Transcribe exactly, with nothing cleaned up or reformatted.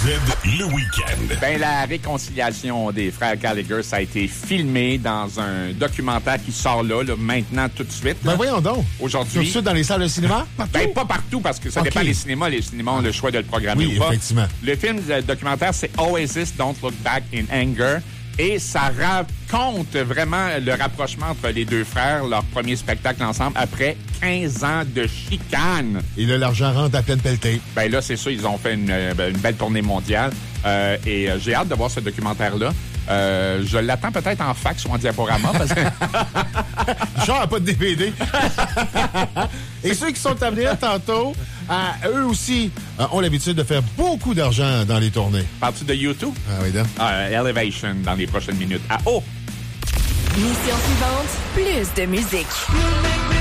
le week-end. Ben, la réconciliation des frères Gallagher, ça a été filmé dans un documentaire qui sort là, là maintenant, tout de suite. Ben, voyons donc. Aujourd'hui. Tout de suite dans les salles de cinéma? Partout? Ben, pas partout, parce que ça okay. dépend des cinémas. Les cinémas ont le choix de le programmer oui, ou pas. Effectivement. Le film le documentaire, c'est Oasis, Don't Look Back in Anger. Et ça raconte vraiment le rapprochement entre les deux frères, leur premier spectacle ensemble, après quinze ans de chicane. Et là, l'argent rentre à peine pelleté. Ben là, c'est ça, ils ont fait une, une belle tournée mondiale. Euh, et j'ai hâte de voir ce documentaire-là. Euh, je l'attends peut-être en fax ou en diaporama. Parce que... Genre, pas de D V D. Et ceux qui sont à venir tantôt, euh, eux aussi euh, ont l'habitude de faire beaucoup d'argent dans les tournées. Parles-tu de YouTube? Ah oui, donc. Euh, Elevation dans les prochaines minutes. Ah, oh! Mission suivante, plus de musique.